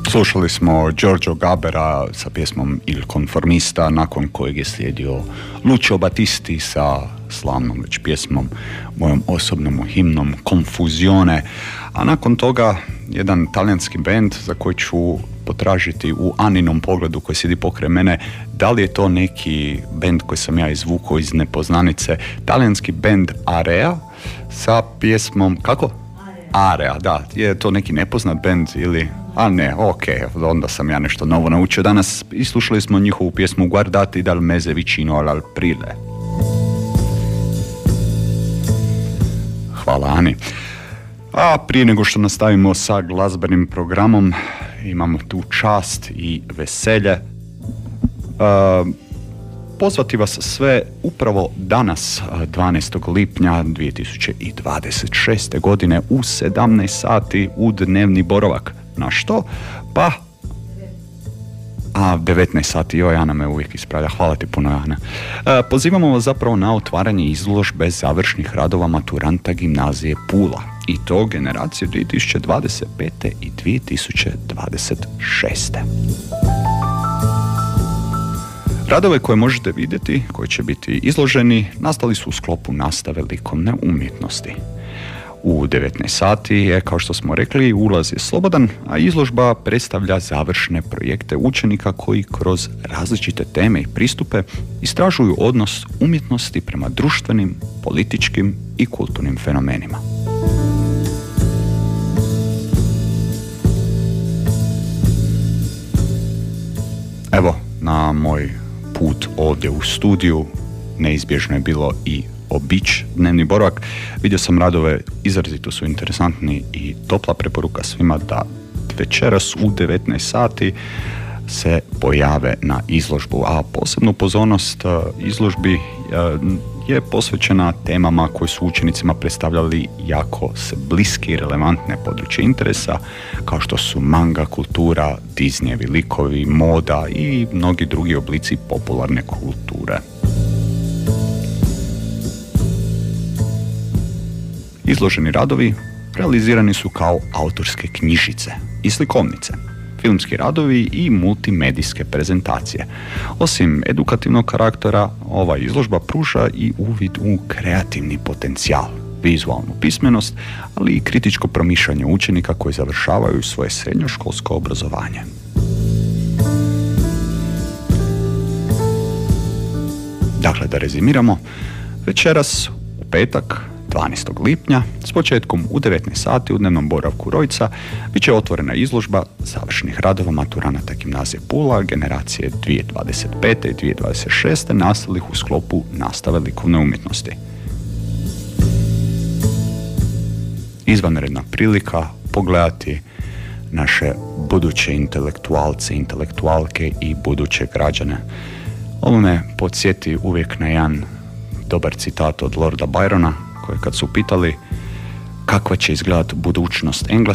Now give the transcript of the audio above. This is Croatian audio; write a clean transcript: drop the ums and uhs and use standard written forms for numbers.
Slušali smo Giorgio Gabera sa pjesmom Il Conformista, nakon kojeg je slijedio Lucio Battisti sa slavnom već pjesmom, mojom osobnom himnom Confusione, a nakon toga jedan talijanski bend za koji ću potražiti u Aninom pogledu koji sidi pokraj mene, da li je to neki bend koji sam ja izvukao iz nepoznanice, talijanski bend Area sa pjesmom, kako? Area, da, je to neki nepoznat bend ili, a ne, ok, onda sam ja nešto novo naučio danas i slušali smo njihovu pjesmu Guardati dal mese vicino all'aprile. Hvala Ani. A prije nego što nastavimo sa glazbenim programom, imamo tu čast i veselje pozvati vas sve upravo danas, 12. lipnja 2026. godine u 17 sati u dnevni boravak. Na što? Pa 19 sati, joj, Ana me uvijek ispravlja, hvala ti puno, Ana. Pozivamo vas zapravo na otvaranje izložbe završnih radova maturanta gimnazije Pula, i to generacije 2025. i 2026. Radove koje možete vidjeti, koji će biti izloženi, nastali su u sklopu nastave likovne umjetnosti. U 19 sati je, kao što smo rekli, ulaz je slobodan, a izložba predstavlja završne projekte učenika koji kroz različite teme i pristupe istražuju odnos umjetnosti prema društvenim, političkim i kulturnim fenomenima. Evo, na moj put ovdje u studiju neizbježno je bilo i obići dnevni boravak. Vidio sam radove, izrazito su interesantni i topla preporuka svima da večeras u 19 sati se pojave na izložbu, a posebnu pozornost izložbi je posvećena temama koje su učenicima predstavljali jako bliske i relevantne područje interesa, kao što su manga kultura, Disneyevi likovi, moda i mnogi drugi oblici popularne kulture. Izloženi radovi realizirani su kao autorske knjižice i slikovnice, filmski radovi i multimedijske prezentacije. Osim edukativnog karaktera, ova izložba pruža i uvid u kreativni potencijal, vizualnu pismenost, ali i kritičko promišljanje učenika koji završavaju svoje srednjoškolsko obrazovanje. Dakle, da rezimiramo, večeras u petak 12. lipnja s početkom u 19 sati u dnevnom boravku Rojca bit će otvorena izložba završnih radova maturanata gimnazije Pula generacije 2025. i 2026. nastalih u sklopu nastave likovne umjetnosti. Izvanredna prilika pogledati naše buduće intelektualce, intelektualke i buduće građane. Ovo me podsjeti uvijek na jedan dobar citat od Lorda Byrona, koji kad su pitali kakva će izgledati budućnost Engleske,